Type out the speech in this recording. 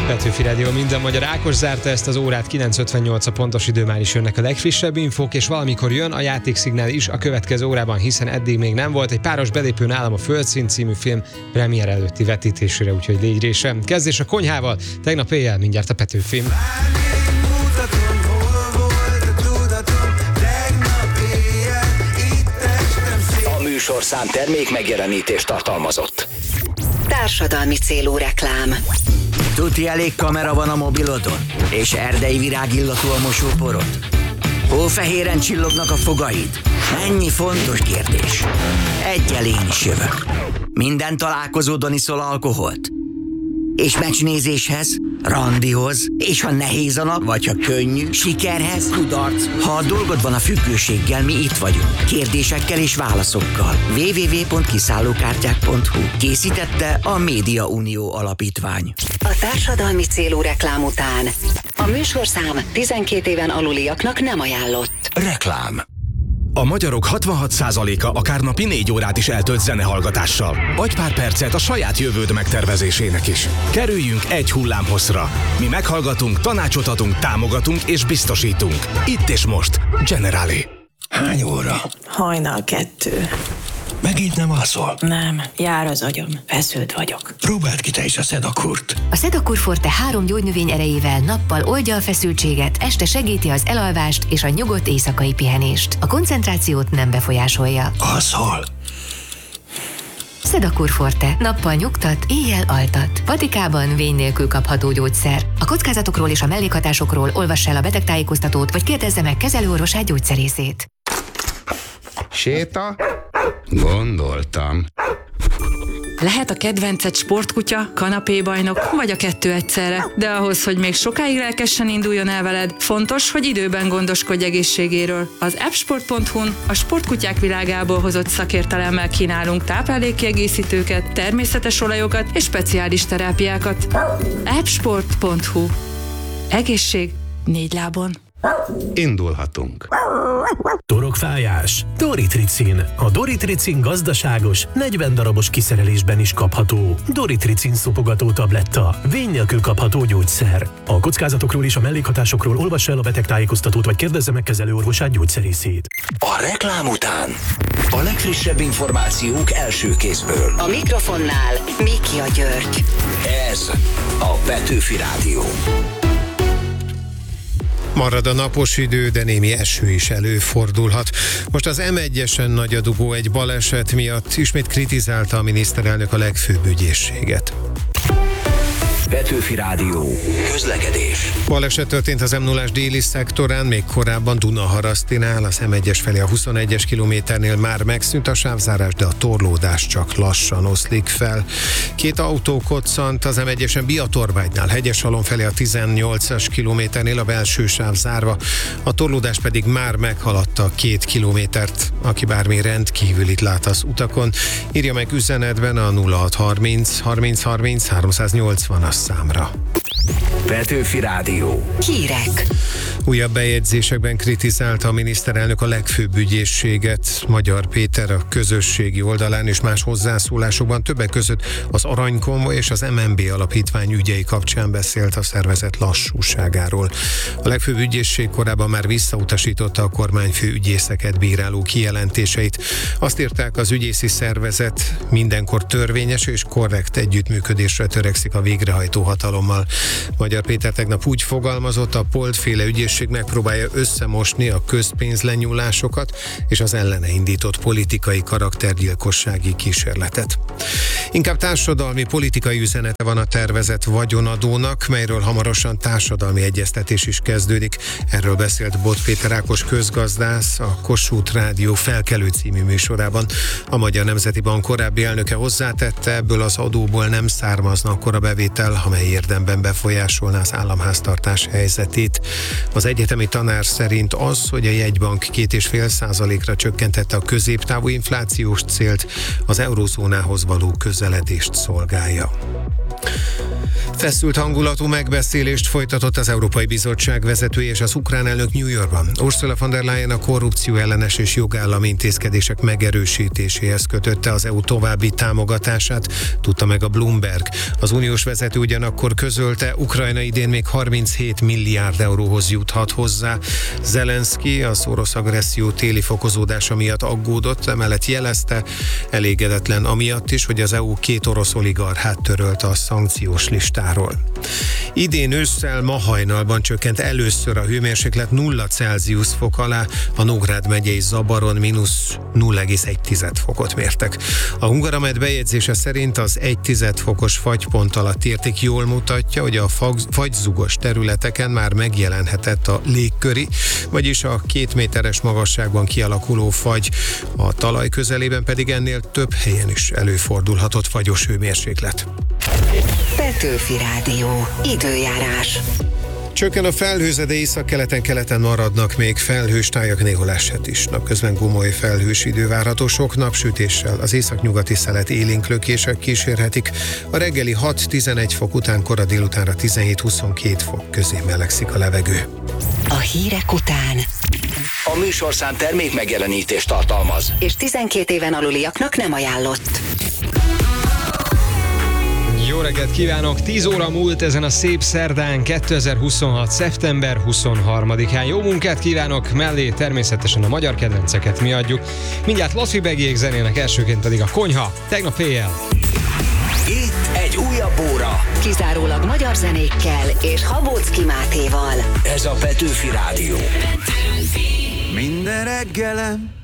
Petőfi Rádió minden magyar. Ákos zárta ezt az órát, 9:58 a pontos idő, már is jönnek a legfrissebb infók, és valamikor jön a játékszignál is a következő órában, hiszen eddig még nem volt. Egy páros belépő nálam a Földszín című film premier előtti vetítésére, úgyhogy légy résem. Kezdés a konyhával, tegnap éjjel mindjárt a Petőfi. A műsorszám termék megjelenítést tartalmazott. Társadalmi célú reklám. Tuti elég kamera van a mobilodon? És erdei virágillatú a mosóporod? Hófehéren csillognak a fogaid? Ennyi fontos kérdés. Egyel én is jövök. Minden találkozódon iszol alkoholt? És meccsnézéshez, randihoz, és ha nehéz a nap, vagy ha könnyű, sikerhez, kudarc. Ha a dolgod van a függőséggel, mi itt vagyunk. Kérdésekkel és válaszokkal. www.kiszállókártyák.hu. Készítette a Média Unió Alapítvány. A társadalmi célú reklám után a műsorszám 12 éven aluliaknak nem ajánlott. Reklám. A magyarok 66%-a akár napi 4 órát is eltölt zenehallgatással. Adj pár percet a saját jövőd megtervezésének is. Kerüljünk egy hullámhosszra. Mi meghallgatunk, tanácsot adunk, támogatunk és biztosítunk. Itt és most. Generali. Hány óra? Hajnal 2. Megint nem alszol? Nem, jár az agyam. Feszült vagyok. Próbáld ki te is a Sedakurt. A Sedakur Forte 3 gyógynövény erejével nappal oldja a feszültséget, este segíti az elalvást és a nyugodt éjszakai pihenést. A koncentrációt nem befolyásolja. Alszol? Sedakur Forte. Nappal nyugtat, éjjel altat. Patikában vény nélkül kapható gyógyszer. A kockázatokról és a mellékhatásokról olvass el a betegtájékoztatót, vagy kérdezze meg kezelőorvosát, gyógyszerészét. Séta? Gondoltam. Lehet a kedvenced sportkutya, kanapébajnok, vagy a kettő egyszerre. De ahhoz, hogy még sokáig lelkesen induljon el veled, fontos, hogy időben gondoskodj egészségéről. Az appsport.hu-n a sportkutyák világából hozott szakértelemmel kínálunk táplálékkiegészítőket, természetes olajokat és speciális terápiákat. appsport.hu. Egészség 4 lábon. Indulhatunk. Torokfájás? Doritricin. A Doritricin gazdaságos, 40 darabos kiszerelésben is kapható. Doritricin szopogató tabletta. Vény nélkül kapható gyógyszer. A kockázatokról és a mellékhatásokról olvassa el a betegtájékoztatót, vagy kérdezze meg kezelőorvosát, gyógyszerészét. A reklám után a legfrissebb információk első kézből. A mikrofonnál Mikia György. Ez a Petőfi Rádió. Marad a napos idő, de némi eső is előfordulhat. Most az M1-esen nagy a dugó, egy baleset miatt ismét kritizálta a miniszterelnök a legfőbb ügyészséget. Petőfi Rádió. Közlekedés. Baleset történt az M0-as déli szektorán, még korábban Dunaharasztinál, az M1-es felé a 21-es kilométernél már megszűnt a sávzárás, de a torlódás csak lassan oszlik fel. 2 autó koccant az M1-esen Biatorványnál, Hegyesalon felé a 18-as kilométernél, a belső sáv zárva, a torlódás pedig már meghaladta a 2 kilométert. Aki bármi rendkívülit lát az utakon, írja meg üzenetben a 0630 30 30 380-as számra. Petőfi Rádió. Hírek. Újabb bejegyzésekben kritizálta a miniszterelnök a legfőbb ügyészséget. Magyar Péter a közösségi oldalán és más hozzászólásokban többek között az Aranykonvoj és az MNB alapítvány ügyei kapcsán beszélt a szervezet lassúságáról. A legfőbb ügyészség korábban már visszautasította a kormányfő ügyészeket bíráló kijelentéseit. Azt írták, az ügyészi szervezet mindenkor törvényes és korrekt együttműködésre törekszik a végrehajtó hatalommal. Magyar Péter tegnap úgy fogalmazott, a Polt-féle ügyészség megpróbálja összemosni a közpénzlenyúlásokat és az ellene indított politikai karaktergyilkossági kísérletet. Inkább társadalmi politikai üzenete van a tervezett vagyonadónak, melyről hamarosan társadalmi egyeztetés is kezdődik. Erről beszélt Bot Péter Ákos közgazdász a Kossuth Rádió Felkelő című műsorában. A Magyar Nemzeti Bank korábbi elnöke hozzátette, ebből az adóból nem származna akkora bevétel, amely érdemben befolyásolná az államháztartás helyzetét. Az egyetemi tanár szerint az, hogy a jegybank 2,5%-ra csökkentette a középtávú inflációs célt, az eurózónához való közeledést szolgálja. Feszült hangulatú megbeszélést folytatott az Európai Bizottság vezetője és az ukrán elnök New Yorkban. Ursula von der Leyen a korrupció ellenes és jogállami intézkedések megerősítéséhez kötötte az EU további támogatását, tudta meg a Bloomberg. Az uniós vezető ugyanakkor közölte, Ukrajna idén még 37 milliárd euróhoz juthat hozzá. Zelenszky az orosz agresszió téli fokozódása miatt aggódott, emellett jelezte, elégedetlen amiatt is, hogy az EU 2 orosz oligarchát törölte a szankciós listáról. Idén ősszel ma hajnalban csökkent először a hőmérséklet 0 Celsius fok alá, a Nógrád megyei Zabaron -0,1 fokot mértek. A Hungaramed bejegyzése szerint az 1,1 fokos fagypont alatt érték jól mutatja, hogy a fagyzugos területeken már megjelenhetett a légköri, vagyis a 2 méteres magasságban kialakuló fagy, a talaj közelében pedig ennél több helyen is előfordulhatott fagyos hőmérséklet. Petőfi Rádió. Időjárás. Csökken a felhő, de északkeleten-keleten maradnak még felhős tájak, néhol eshet is. Napközben gomoly felhős idő várható, sok napsütéssel. Az északnyugati szelet élénk lökések kísérhetik. A reggeli 6-11 fok után kora délutánra 17-22 fok közé melegszik a levegő. A hírek után A műsorszám termék megjelenítést tartalmaz. és 12 éven aluliaknak nem ajánlott. Jó reggelt kívánok! 10 óra múlt ezen a szép szerdán, 2026. szeptember 23-án. Jó munkát kívánok, mellé természetesen a magyar kedvenceket mi adjuk. Mindjárt Laci Begék zenének, elsőként pedig a Konyha, tegnap éjjel. Itt egy újabb óra. Kizárólag magyar zenékkel és Habóczky Mátéval. Ez a Petőfi Rádió. Minden reggelem